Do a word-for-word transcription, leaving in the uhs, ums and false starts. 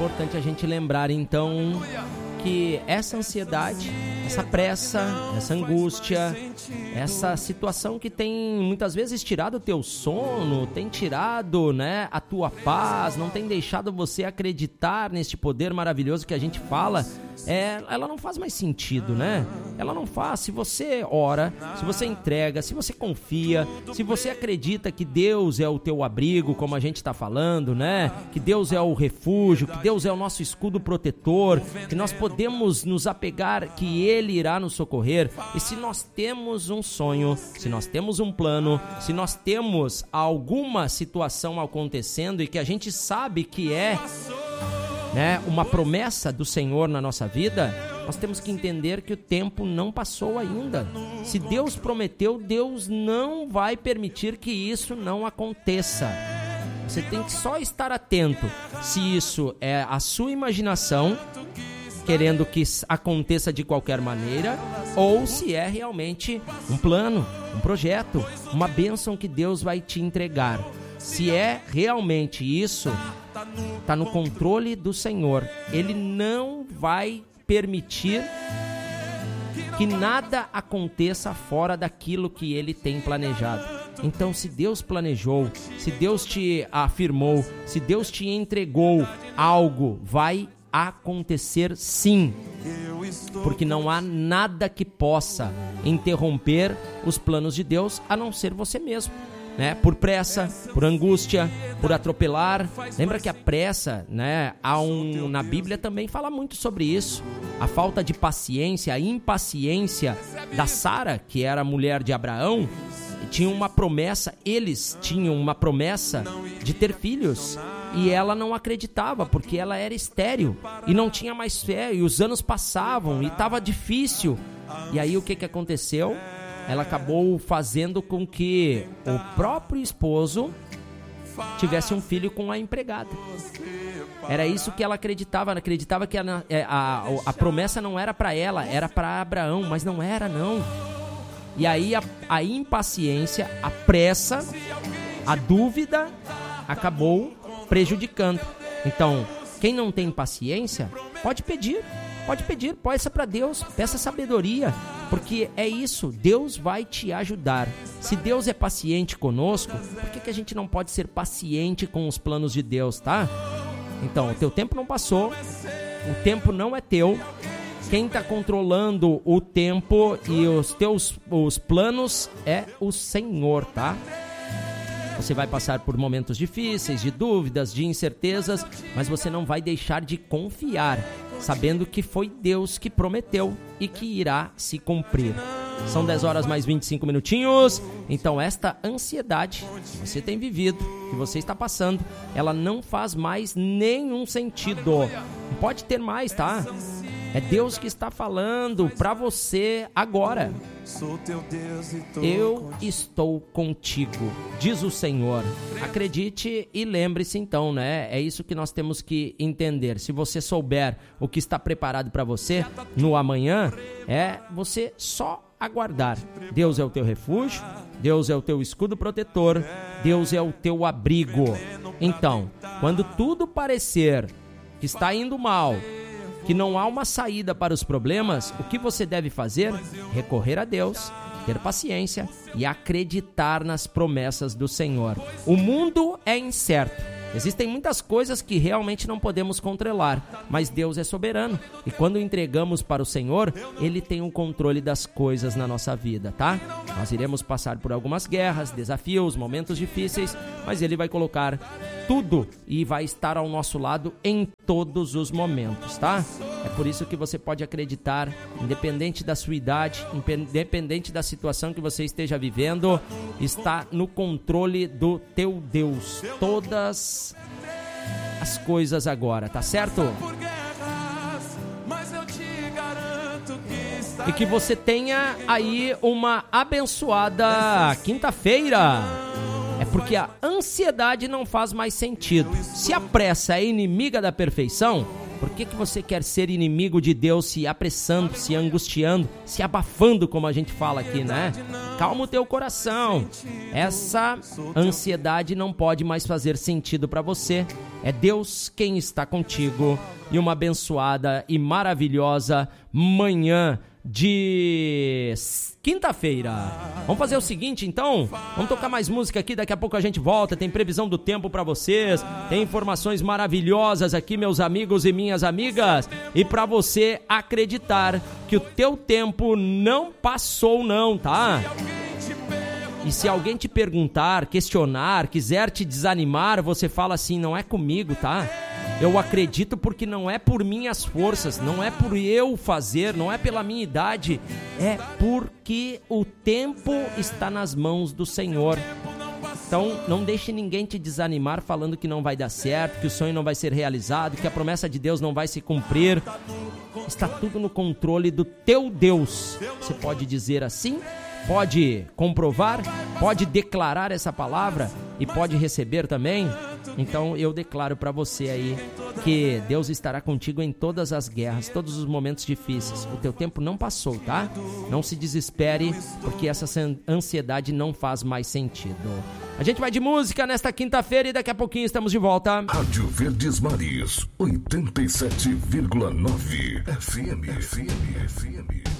importante a gente lembrar, então, que essa ansiedade, essa pressa, essa angústia, essa situação que tem muitas vezes tirado o teu sono, tem tirado, né, a tua paz, não tem deixado você acreditar neste poder maravilhoso que a gente fala, é, ela não faz mais sentido, né? Ela não faz. Se você ora, se você entrega, se você confia, se você acredita que Deus é o teu abrigo, como a gente está falando, né? Que Deus é o refúgio, que Deus é o nosso escudo protetor, que nós podemos nos apegar, que Ele irá nos socorrer. E se nós temos um sonho, se nós temos um plano, se nós temos alguma situação acontecendo e que a gente sabe que é, né, uma promessa do Senhor na nossa vida, nós temos que entender que o tempo não passou ainda. Se Deus prometeu, Deus não vai permitir que isso não aconteça. Você tem que só estar atento se isso é a sua imaginação, querendo que aconteça de qualquer maneira, ou se é realmente um plano, um projeto, uma bênção que Deus vai te entregar. Se é realmente isso, está no controle do Senhor. Ele não vai permitir que nada aconteça fora daquilo que Ele tem planejado. Então, se Deus planejou, se Deus te afirmou, se Deus te entregou algo, vai acontecer sim, porque não há nada que possa interromper os planos de Deus, a não ser você mesmo, né? Por pressa, por angústia, por atropelar. Lembra que a pressa, né, há um, na Bíblia também fala muito sobre isso. A falta de paciência, a impaciência da Sara, que era a mulher de Abraão, tinha uma promessa, eles tinham uma promessa de ter filhos. E ela não acreditava, porque ela era estéril e não tinha mais fé, e os anos passavam e estava difícil. E aí o que, que aconteceu? Ela acabou fazendo com que o próprio esposo tivesse um filho com a empregada. Era isso que ela acreditava. Ela acreditava que a, a, a promessa não era para ela, era para Abraão, mas não era, não. E aí a, a impaciência, a pressa, a dúvida acabou prejudicando. Então, quem não tem paciência, pode pedir, pode pedir, peça para Deus, peça sabedoria, porque é isso, Deus vai te ajudar. Se Deus é paciente conosco, por que, que a gente não pode ser paciente com os planos de Deus, tá? Então, o teu tempo não passou, o tempo não é teu, quem está controlando o tempo e os teus os planos é o Senhor, tá? Você vai passar por momentos difíceis, de dúvidas, de incertezas, mas você não vai deixar de confiar, sabendo que foi Deus que prometeu e que irá se cumprir. São dez horas mais vinte e cinco minutinhos, então esta ansiedade que você tem vivido, que você está passando, ela não faz mais nenhum sentido. Não pode ter mais, tá? É Deus que está falando para você agora. Eu estou contigo, diz o Senhor. Acredite e lembre-se então, né? É isso que nós temos que entender. Se você souber o que está preparado para você no amanhã, é você só aguardar. Deus é o teu refúgio, Deus é o teu escudo protetor, Deus é o teu abrigo. Então, quando tudo parecer que está indo mal, que não há uma saída para os problemas, o que você deve fazer? Recorrer a Deus, ter paciência e acreditar nas promessas do Senhor. O mundo é incerto. Existem muitas coisas que realmente não podemos controlar, mas Deus é soberano. E quando entregamos para o Senhor, Ele tem o controle das coisas na nossa vida, tá? Nós iremos passar por algumas guerras, desafios, momentos difíceis, mas Ele vai colocar tudo e vai estar ao nosso lado em todos os momentos, tá? É por isso que você pode acreditar, independente da sua idade, independente da situação que você esteja vivendo, está no controle do teu Deus. Todas as coisas agora, tá certo? E que você tenha aí uma abençoada quinta-feira. É porque a ansiedade não faz mais sentido. Se a pressa é inimiga da perfeição, Por que que você quer ser inimigo de Deus, se apressando, se angustiando, se abafando, como a gente fala aqui, né? Calma o teu coração. Essa ansiedade não pode mais fazer sentido para você. É Deus quem está contigo. E uma abençoada e maravilhosa manhã de quinta-feira. Vamos fazer o seguinte, então, vamos tocar mais música aqui, daqui a pouco a gente volta, tem previsão do tempo pra vocês, tem informações maravilhosas aqui, meus amigos e minhas amigas, e pra você acreditar que o teu tempo não passou não, tá? E se alguém te perguntar, questionar, quiser te desanimar, você fala assim, não é comigo, tá? Eu acredito porque não é por minhas forças, não é por eu fazer, não é pela minha idade, é porque o tempo está nas mãos do Senhor. Então, não deixe ninguém te desanimar falando que não vai dar certo, que o sonho não vai ser realizado, que a promessa de Deus não vai se cumprir. Está tudo no controle do teu Deus. Você pode dizer assim? Pode comprovar, pode declarar essa palavra e pode receber também. Então eu declaro para você aí que Deus estará contigo em todas as guerras, todos os momentos difíceis. O teu tempo não passou, tá? Não se desespere, porque essa ansiedade não faz mais sentido. A gente vai de música nesta quinta-feira e daqui a pouquinho estamos de volta. Rádio Verdes Mares, oitenta e sete vírgula nove F M, F M, F M.